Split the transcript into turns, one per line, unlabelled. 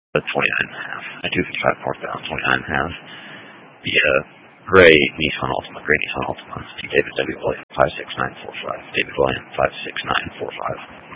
29 and a half. A 255 northbound, 29 and a half. The gray Nissan Altima, David W. William 56945. David William 56945.